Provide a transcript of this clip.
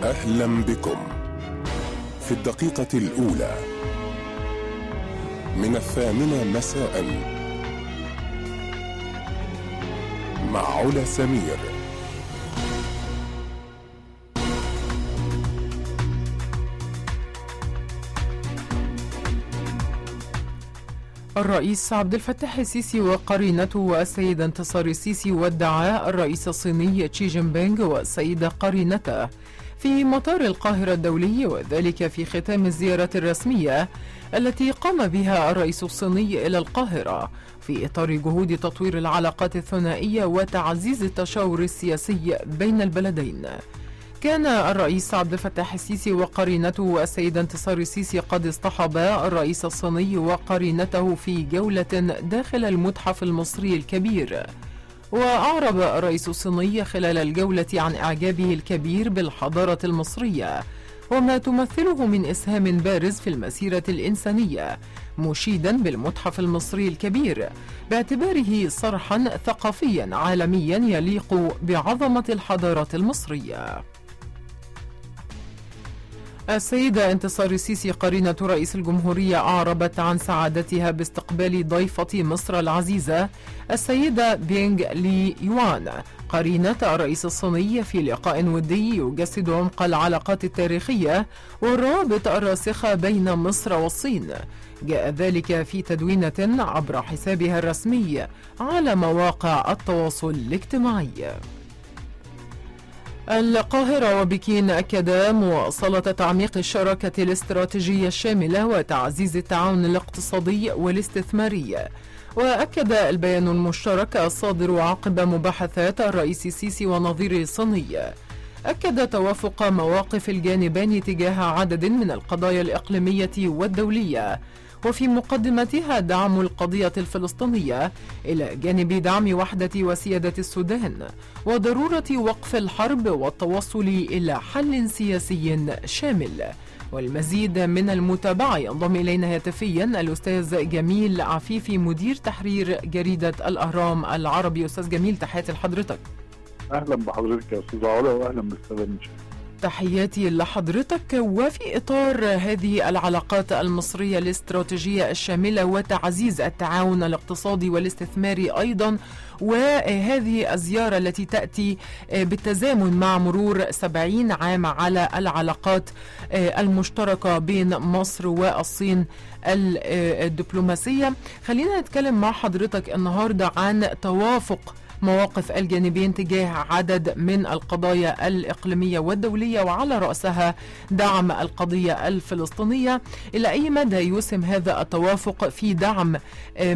أهلا بكم في الدقيقة الأولى من 8 مساء مع علا سمير. الرئيس عبد الفتاح السيسي وقرينته والسيدة انتصار السيسي ودعا الرئيس الصيني شي جين بينغ والسيدة قرينته في مطار القاهرة الدولي، وذلك في ختام الزيارة الرسمية التي قام بها الرئيس الصيني إلى القاهرة في إطار جهود تطوير العلاقات الثنائية وتعزيز التشاور السياسي بين البلدين. كان الرئيس عبد الفتاح السيسي وقرينته والسيدة انتصار السيسي قد اصطحبا الرئيس الصيني وقرينته في جولة داخل المتحف المصري الكبير. وأعرب الرئيس الصيني خلال الجولة عن إعجابه الكبير بالحضارة المصرية وما تمثله من إسهام بارز في المسيرة الإنسانية، مشيدا بالمتحف المصري الكبير باعتباره صرحا ثقافيا عالميا يليق بعظمة الحضارة المصرية. السيدة انتصار السيسي قرينة رئيس الجمهورية أعربت عن سعادتها باستقبال ضيفة مصر العزيزة السيدة بينغ لي يوان قرينة الرئيس الصيني في لقاء ودي يجسد عمق العلاقات التاريخية والروابط الراسخة بين مصر والصين. جاء ذلك في تدوينة عبر حسابها الرسمي على مواقع التواصل الاجتماعي. القاهرة وبكين أكدا مواصلة تعميق الشراكة الاستراتيجية الشاملة وتعزيز التعاون الاقتصادي والاستثماري. وأكد البيان المشترك الصادر عقب مباحثات الرئيس السيسي ونظيره الصيني أكد توافق مواقف الجانبين تجاه عدد من القضايا الإقليمية والدولية، وفي مقدمتها دعم القضية الفلسطينية إلى جانب دعم وحدة وسيادة السودان وضرورة وقف الحرب والتوصل إلى حل سياسي شامل. والمزيد من المتابعة ينضم إلينا هاتفيا الأستاذ جميل عفيفي مدير تحرير جريدة الأهرام العربي. أستاذ جميل، تحياتي لحضرتك. أهلا بحضرتك يا أستاذ علا وأهلا بالسادة المشاهدين. تحياتي لحضرتك. وفي إطار هذه العلاقات المصرية الاستراتيجية الشاملة وتعزيز التعاون الاقتصادي والاستثماري أيضا، وهذه الزيارة التي تأتي بالتزامن مع مرور 70 عام على العلاقات المشتركة بين مصر والصين الدبلوماسية، خلينا نتكلم مع حضرتك النهاردة عن توافق مواقف الجانبين تجاه عدد من القضايا الإقليمية والدولية، وعلى رأسها دعم القضية الفلسطينية. إلى أي مدى يسهم هذا التوافق في دعم